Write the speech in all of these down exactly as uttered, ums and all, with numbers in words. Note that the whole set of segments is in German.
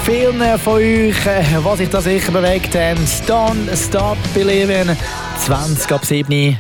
vielen von euch, äh, was sich da sicher bewegt haben. Don't Stop Believing, zwanzig ab sieben.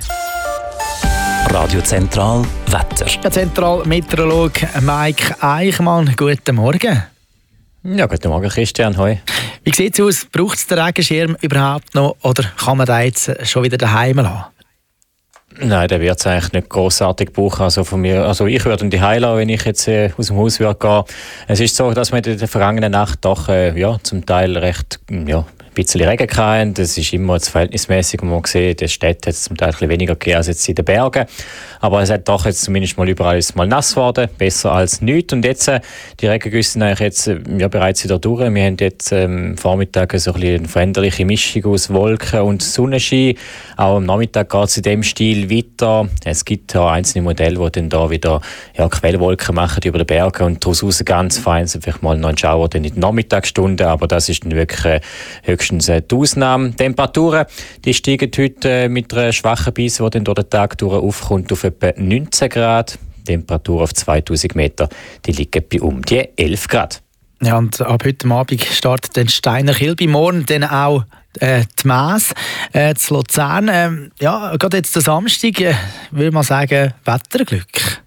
Radio Zentral Wetter. Der Zentralmeteorologe Mike Eichmann, guten Morgen. Ja, guten Morgen Christian, hoi. Wie sieht es aus? Braucht es den Regenschirm überhaupt noch oder kann man den jetzt schon wieder daheim lassen? Nein, der wird es eigentlich nicht grossartig brauchen. Also, von mir, also ich würde ihn daheim lassen, wenn ich jetzt äh, aus dem Haus würde gehen. Es ist so, dass wir in der vergangenen Nacht doch äh, ja, zum Teil recht ja, ein bisschen Regen hatten. Das ist immer jetzt verhältnismäßig, man sieht, in den Städten hat es zum Teil ein bisschen weniger gegeben als jetzt in den Bergen. Aber es hat doch jetzt zumindest mal überall ist mal nass geworden, besser als nichts. Und jetzt, äh, die Regengüsse sind eigentlich jetzt äh, ja, bereits wieder durch. Wir haben jetzt ähm, am Vormittag so ein bisschen eine veränderliche Mischung aus Wolken und Sonnenschein. Auch am Nachmittag geht es in dem Stil weiter. Es gibt ja einzelne Modelle, die dann da wieder ja, Quellwolken machen über den Bergen und daraus raus ganz fein sind vielleicht mal noch ein Schauer dann in den Nachmittagsstunden, aber das ist dann wirklich äh, höchstens äh, die Ausnahme. Temperaturen, die steigen heute äh, mit einer schwachen Brise, die dann durch den Tag durch aufkommt, auf etwa neunzehn Grad. Die Temperatur auf zweitausend Meter, die liegt bei um die elf Grad. Ja, und ab heute Abend startet den Steiner Kilby, morgen dann auch äh, die Messe äh, zu Luzern. Ähm, ja, gerade jetzt der Samstag, äh, würde man sagen, Wetterglück.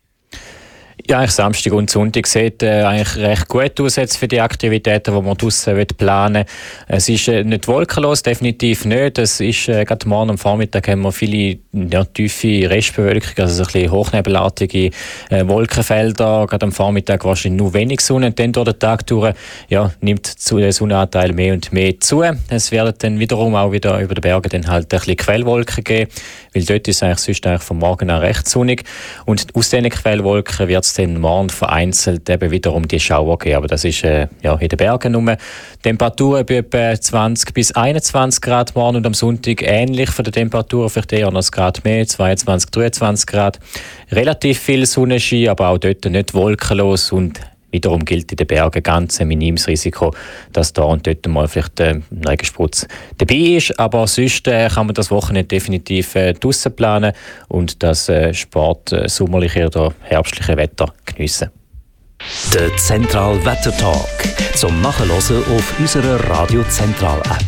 Ja, eigentlich Samstag und Sonntag sieht äh, eigentlich recht gut aus jetzt für die Aktivitäten, die man draussen planen will. Es ist äh, nicht wolkenlos, definitiv nicht. Es ist äh, gerade morgen am Vormittag haben wir viele ja, tiefe Restbewölkung, also so ein bisschen hochnebelartige äh, Wolkenfelder. Gerade am Vormittag wahrscheinlich nur wenig Sonne und dann durch den Tag durch ja, nimmt zu, der Sonnenanteil mehr und mehr zu. Es werden dann wiederum auch wieder über den Bergen dann halt ein bisschen Quellwolken geben, weil dort ist es eigentlich sonst eigentlich von morgen an recht sonnig. Und aus diesen Quellwolken wird es dann morgen vereinzelt eben wiederum die Schauer geben. Aber das ist äh, ja, in den Bergen nur. Temperaturen bei etwa zwanzig bis einundzwanzig Grad morgen und am Sonntag ähnlich von der Temperatur, vielleicht eher noch ein Grad mehr, zweiundzwanzig, dreiundzwanzig Grad. Relativ viel Sonnenschein, aber auch dort nicht wolkenlos und wiederum gilt in den Bergen ganz ein minimes Risiko, dass da und dort mal vielleicht äh, ein Regenspritz dabei ist. Aber sonst äh, kann man das Wochenende definitiv äh, draussen planen und das äh, Sport, äh, sommerliche oder herbstliche Wetter geniessen. Der Zentral Wetter Talk zum Nachhören auf unserer Radio Zentral App.